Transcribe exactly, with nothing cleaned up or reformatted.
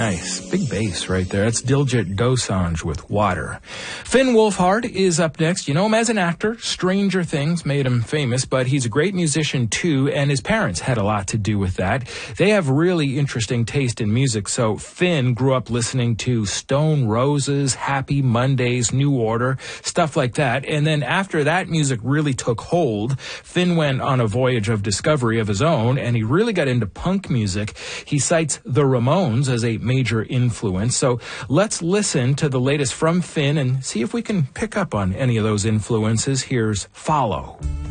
Nice. Big bass right there. That's Diljit Dosanjh with Water. Finn Wolfhard is up next. You know him as an actor. Stranger Things made him famous, but he's a great musician too, and his parents had a lot to do with that. They have really interesting taste in music, so Finn grew up listening to Stone Roses, Happy Mondays, New Order, stuff like that. And then after that music really took hold, Finn went on a voyage of discovery of his own, and he really got into punk music. He cites the Ramones as a major influence. So let's listen to the latest from Finn and see if we can pick up on any of those influences. Here's Follow.